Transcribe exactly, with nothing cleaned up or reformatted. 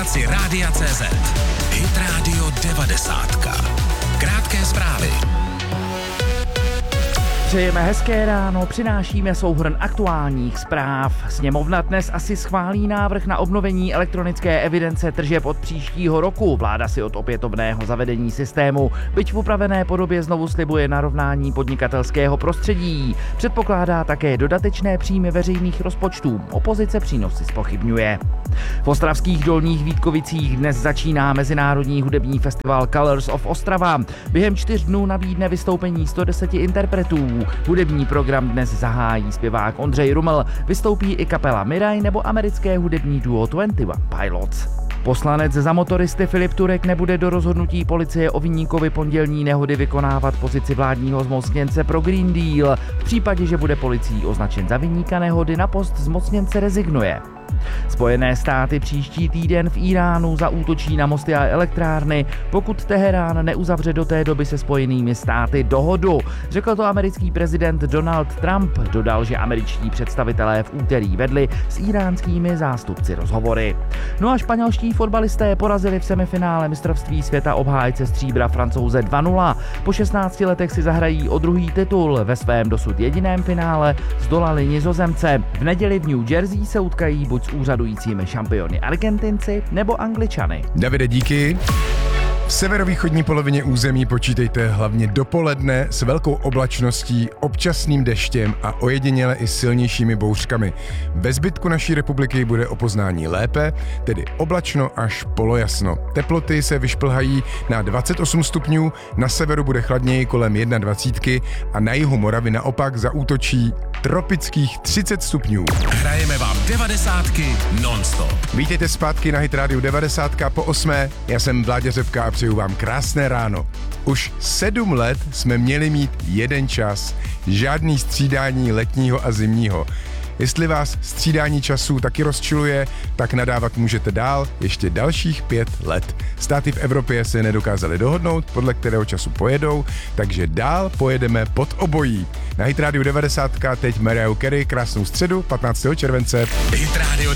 aplikaci Rádia tečka cé zet. Hit Radio devadesát. Krátké zprávy. Přejeme hezké ráno, přinášíme souhrn aktuálních zpráv. Sněmovna dnes asi schválí návrh na obnovení elektronické evidence tržeb od příštího roku. Vláda si od opětovného zavedení systému, byť v upravené podobě, znovu slibuje narovnání podnikatelského prostředí. Předpokládá také dodatečné příjmy veřejných rozpočtů. Opozice přínosy zpochybňuje. V ostravských Dolních Vítkovicích dnes začíná mezinárodní hudební festival Colors of Ostrava. Během čtyř dnů nabídne vystoupení sto deset interpretů. Hudební program dnes zahájí zpěvák Ondřej Ruml, vystoupí i kapela Miraj nebo americké hudební duo dvacet jedna Pilots. Poslanec za motoristy Filip Turek nebude do rozhodnutí policie o viníkovi pondělní nehody vykonávat pozici vládního zmocněnce pro Green Deal. V případě, že bude policií označen za viníka nehody, na post zmocněnce rezignuje. Spojené státy příští týden v Íránu zaútočí na mosty a elektrárny, pokud Teherán neuzavře do té doby se Spojenými státy dohodu. Řekl to americký prezident Donald Trump. Dodal, že američtí představitelé v úterý vedli s íránskými zástupci rozhovory. No a španělští fotbalisté porazili v semifinále mistrovství světa obhájce stříbra Francouze dva nula. Po šestnácti letech si zahrají o druhý titul. Ve svém dosud jediném finále zdolali Nizozemce. V neděli v New Jersey se utkají buď s úřadujícími šampiony Argentinci nebo Angličany. Davide, díky. V severovýchodní polovině území počítejte hlavně dopoledne s velkou oblačností, občasným deštěm a ojediněle i silnějšími bouřkami. Ve zbytku naší republiky bude o poznání lépe, tedy oblačno až polojasno. Teploty se vyšplhají na dvacet osm stupňů, na severu bude chladněji kolem dvacet jedna a na jihu Moravy naopak zaútočí tropických třicet stupňů. Hrajeme vám devadesátky non-stop. Vítejte zpátky na Hit Radio devadesát po osmé. Já jsem Vláďa Řepka a přeju vám krásné ráno. Už sedm let jsme měli mít jeden čas, žádný střídání letního a zimního. Jestli vás střídání časů taky rozčiluje, tak nadávat můžete dál ještě dalších pět let. Státy v Evropě se nedokázaly dohodnout, podle kterého času pojedou, takže dál pojedeme pod obojí. Na Hit Radio devadesát teď Mariah Carey, krásnou středu, patnáctého července. Hit Radio